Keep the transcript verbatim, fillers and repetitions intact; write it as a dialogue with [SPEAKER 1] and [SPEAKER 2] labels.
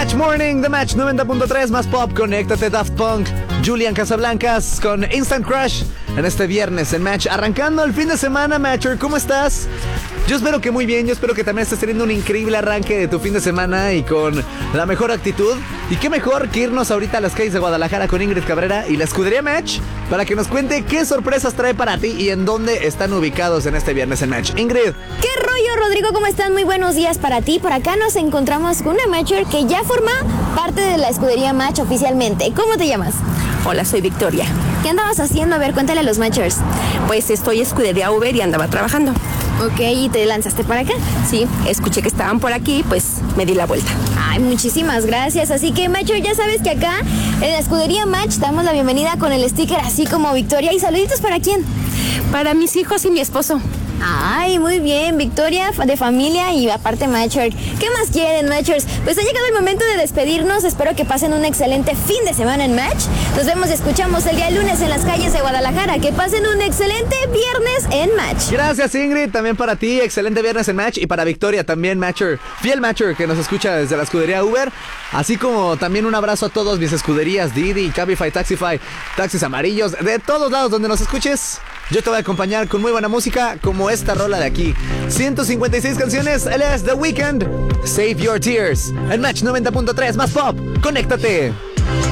[SPEAKER 1] Match Morning, The Match noventa punto tres, más pop, conéctate, Daft Punk, Julian Casablancas con Instant Crush en este viernes en Match, arrancando el fin de semana. Matcher, ¿cómo estás? Yo espero que muy bien, yo espero que también estés teniendo un increíble arranque de tu fin de semana y con la mejor actitud. Y qué mejor que irnos ahorita a las calles de Guadalajara con Ingrid Cabrera y la escudería Match para que nos cuente qué sorpresas trae para ti y en dónde están ubicados en este viernes en Match. Ingrid.
[SPEAKER 2] ¿Qué rollo, Rodrigo? ¿Cómo están? Muy buenos días para ti. Por acá nos encontramos con una Matcher que ya forma parte de la escudería Match oficialmente. ¿Cómo te llamas?
[SPEAKER 3] Hola, soy Victoria.
[SPEAKER 2] ¿Qué andabas haciendo? A ver, cuéntale a los Matchers.
[SPEAKER 3] Pues estoy escudería Uber y andaba trabajando.
[SPEAKER 2] Ok, ¿y te lanzaste para acá?
[SPEAKER 3] Sí, escuché que estaban por aquí, pues me di la vuelta.
[SPEAKER 2] Ay, muchísimas gracias. Así que, Matcher, ya sabes que acá en la escudería Match damos la bienvenida con el sticker así como Victoria. ¿Y saluditos para quién?
[SPEAKER 3] Para mis hijos y mi esposo.
[SPEAKER 2] Ay, muy bien, Victoria de familia y aparte Matcher. ¿Qué más quieren, Matchers? Pues ha llegado el momento de despedirnos. Espero que pasen un excelente fin de semana en Match. Nos vemos y escuchamos el día lunes en las calles de Guadalajara. Que pasen un excelente viernes en Match.
[SPEAKER 1] Gracias, Ingrid, también para ti, excelente viernes en Match. Y para Victoria también, Matcher, fiel Matcher que nos escucha desde la escudería Uber. Así como también un abrazo a todos mis escuderías, Didi, Cabify, Taxify, Taxis Amarillos, de todos lados donde nos escuches. Yo te voy a acompañar con muy buena música, como esta rola de aquí. ciento cincuenta y seis canciones, él es The Weeknd. Save Your Tears. En Match noventa punto tres, más pop. Conéctate.